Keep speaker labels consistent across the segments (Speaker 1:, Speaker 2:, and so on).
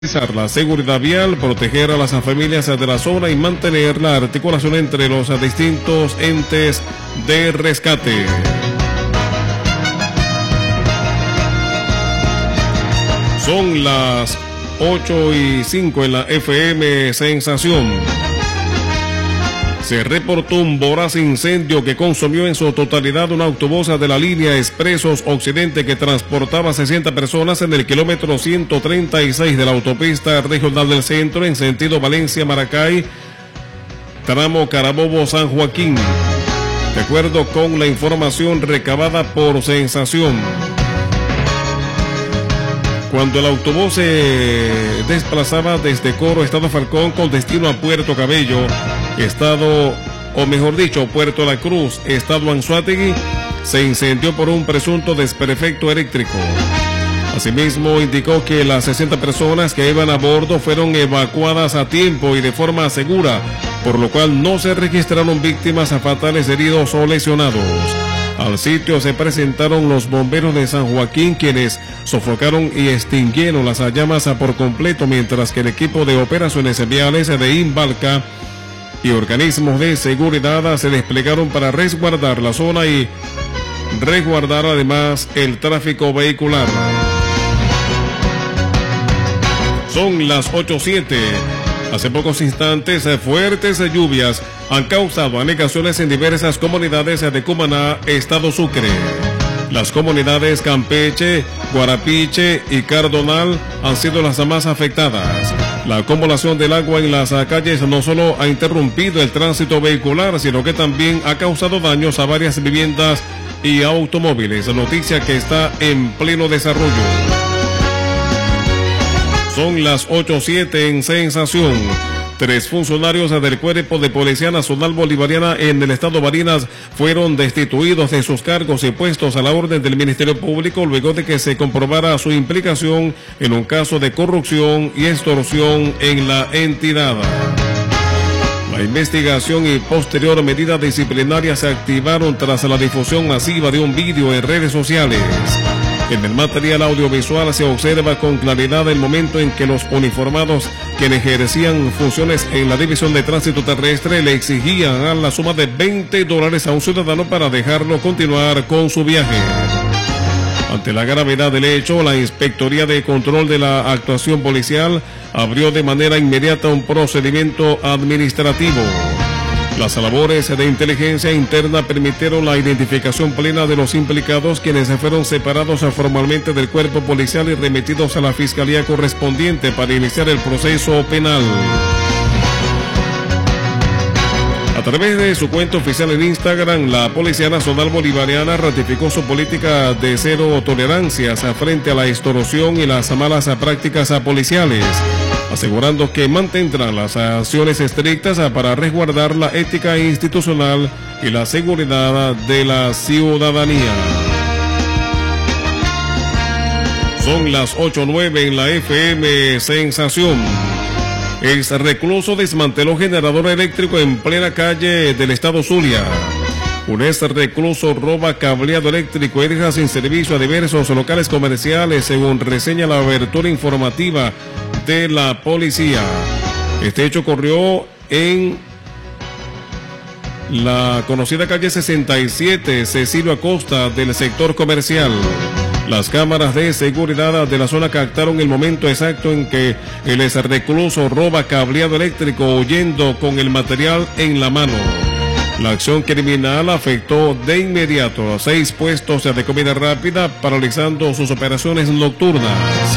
Speaker 1: La seguridad vial, proteger a las familias de la zona y mantener la articulación entre los distintos entes de rescate. Son las 8:05 en la FM Sensación. Se reportó un voraz incendio que consumió en su totalidad un autobús de la línea Expresos Occidente que transportaba 60 personas en el kilómetro 136 de la autopista regional del centro en sentido Valencia-Maracay, tramo Carabobo-San Joaquín. De acuerdo con la información recabada por Sensación, cuando el autobús se desplazaba desde Coro, Estado Falcón, con destino a Puerto Cabello, Puerto La Cruz, Estado Anzoátegui, se incendió por un presunto desperfecto eléctrico. Asimismo, indicó que las 60 personas que iban a bordo fueron evacuadas a tiempo y de forma segura, por lo cual no se registraron víctimas fatales, heridos o lesionados. Al sitio se presentaron los bomberos de San Joaquín, quienes sofocaron y extinguieron las llamas por completo, mientras que el equipo de operaciones viales de Invalca y organismos de seguridad se desplegaron para resguardar la zona y resguardar además el tráfico vehicular. Son las 8:07. Hace pocos instantes, fuertes lluvias han causado anegaciones en diversas comunidades de Cumaná, Estado Sucre. Las comunidades Campeche, Guarapiche y Cardonal han sido las más afectadas. La acumulación del agua en las calles no solo ha interrumpido el tránsito vehicular, sino que también ha causado daños a varias viviendas y automóviles, noticia que está en pleno desarrollo. Son las 8:07 en Sensación. 3 funcionarios del Cuerpo de Policía Nacional Bolivariana en el estado Barinas fueron destituidos de sus cargos y puestos a la orden del Ministerio Público luego de que se comprobara su implicación en un caso de corrupción y extorsión en la entidad. La investigación y posterior medida disciplinaria se activaron tras la difusión masiva de un vídeo en redes sociales. En el material audiovisual se observa con claridad el momento en que los uniformados, quienes ejercían funciones en la División de Tránsito Terrestre, le exigían la suma de $20 a un ciudadano para dejarlo continuar con su viaje. Ante la gravedad del hecho, la Inspectoría de Control de la Actuación Policial abrió de manera inmediata un procedimiento administrativo. Las labores de inteligencia interna permitieron la identificación plena de los implicados, quienes fueron separados formalmente del cuerpo policial y remitidos a la fiscalía correspondiente para iniciar el proceso penal. A través de su cuenta oficial en Instagram, la Policía Nacional Bolivariana ratificó su política de cero tolerancias frente a la extorsión y las malas prácticas policiales, asegurando que mantendrán las acciones estrictas para resguardar la ética institucional y la seguridad de la ciudadanía. Son las 8:09 en la FM Sensación. El recluso desmanteló generador eléctrico en plena calle del estado Zulia. Un recluso roba cableado eléctrico y deja sin servicio a diversos locales comerciales, según reseña la abertura informativa de la policía. Este hecho ocurrió en la conocida calle 67, Cecilio Acosta, del sector comercial. Las cámaras de seguridad de la zona captaron el momento exacto en que el recluso roba cableado eléctrico huyendo con el material en la mano. La acción criminal afectó de inmediato a 6 puestos de comida rápida, paralizando sus operaciones nocturnas.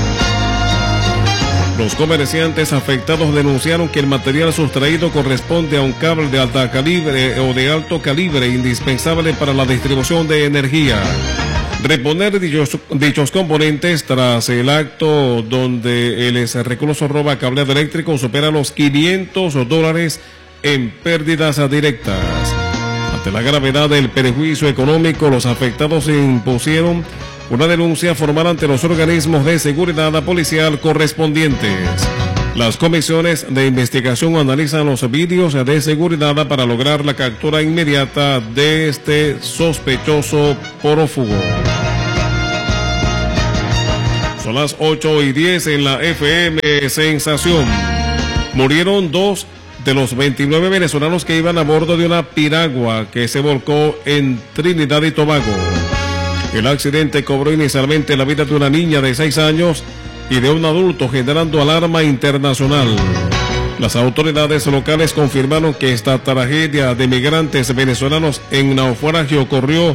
Speaker 1: Los comerciantes afectados denunciaron que el material sustraído corresponde a un cable de alta calibre o de alto calibre indispensable para la distribución de energía. Reponer dichos componentes tras el acto donde el recluso roba cableado eléctrico supera los $500 en pérdidas directas. Ante la gravedad del perjuicio económico, los afectados impusieron una denuncia formal ante los organismos de seguridad policial correspondientes. Las comisiones de investigación analizan los vídeos de seguridad para lograr la captura inmediata de este sospechoso prófugo. Son las 8:10 en la FM Sensación. Murieron 2 de los 29 venezolanos que iban a bordo de una piragua que se volcó en Trinidad y Tobago. El accidente cobró inicialmente la vida de una niña de 6 años y de un adulto, generando alarma internacional. Las autoridades locales confirmaron que esta tragedia de migrantes venezolanos en naufragio ocurrió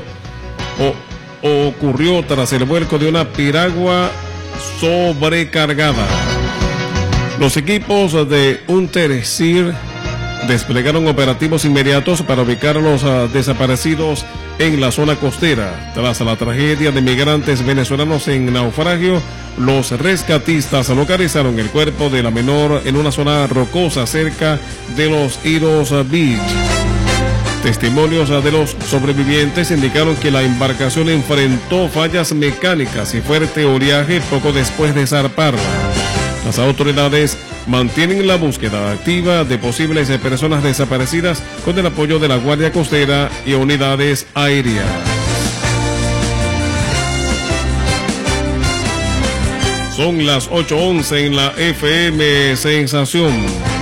Speaker 1: tras el vuelco de una piragua sobrecargada. Los equipos de UNTERSIR desplegaron operativos inmediatos para ubicar a los desaparecidos en la zona costera. Tras la tragedia de migrantes venezolanos en naufragio, los rescatistas localizaron el cuerpo de la menor en una zona rocosa cerca de los Heroes Beach. Testimonios de los sobrevivientes indicaron que la embarcación enfrentó fallas mecánicas y fuerte oleaje poco después de zarpar. Las autoridades mantienen la búsqueda activa de posibles personas desaparecidas con el apoyo de la Guardia Costera y unidades aéreas. Son las 8:11 en la FM Sensación.